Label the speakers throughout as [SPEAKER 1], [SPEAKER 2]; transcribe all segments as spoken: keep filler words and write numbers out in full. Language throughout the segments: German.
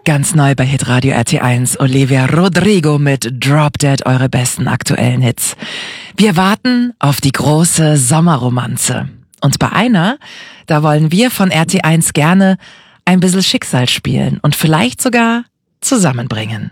[SPEAKER 1] Ganz neu bei Hitradio R T eins, Olivia Rodrigo mit Drop Dead, eure besten aktuellen Hits. Wir warten auf die große Sommerromanze. Und bei einer, da wollen wir von R T eins gerne ein bisschen Schicksal spielen und vielleicht sogar zusammenbringen.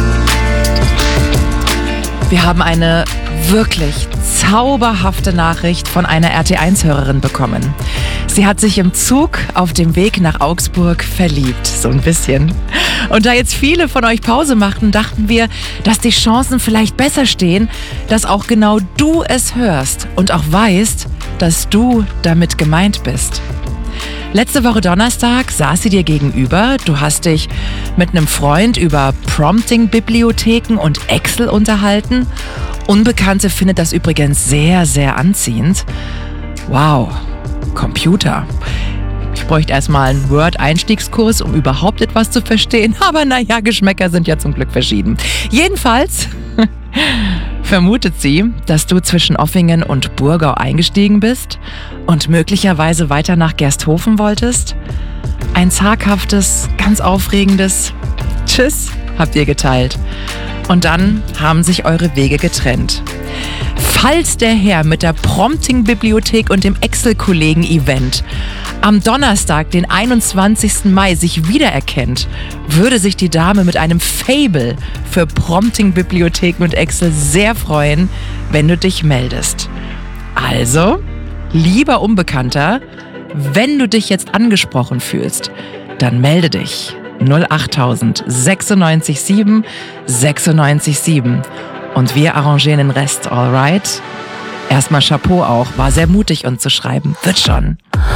[SPEAKER 1] Wir haben eine wirklich zauberhafte Nachricht von einer R T eins-Hörerin bekommen. Sie hat sich im Zug auf dem Weg nach Augsburg verliebt, so ein bisschen. Und da jetzt viele von euch Pause machten, dachten wir, dass die Chancen vielleicht besser stehen, dass auch genau du es hörst und auch weißt, dass du damit gemeint bist. Letzte Woche Donnerstag saß sie dir gegenüber. Du hast dich mit einem Freund über Prompting-Bibliotheken und Excel unterhalten. Unbekannte findet das übrigens sehr, sehr anziehend. Wow, Computer. Ich bräuchte erstmal einen Word-Einstiegskurs, um überhaupt etwas zu verstehen. Aber naja, Geschmäcker sind ja zum Glück verschieden. Jedenfalls vermutet sie, dass du zwischen Offingen und Burgau eingestiegen bist und möglicherweise weiter nach Gersthofen wolltest. Ein zaghaftes, ganz aufregendes Tschüss habt ihr geteilt. Und dann haben sich eure Wege getrennt. Falls der Herr mit der Prompting-Bibliothek und dem Excel-Kollegen-Event am Donnerstag, den einundzwanzigsten Mai, sich wiedererkennt, würde sich die Dame mit einem Faible für Prompting-Bibliotheken und Excel sehr freuen, wenn du dich meldest. Also, lieber Unbekannter, wenn du dich jetzt angesprochen fühlst, dann melde dich. null acht tausend sechsundneunzig sieben sechsundneunzig sieben und wir arrangieren den Rest, alright? Erstmal Chapeau auch, war sehr mutig uns zu schreiben, wird schon.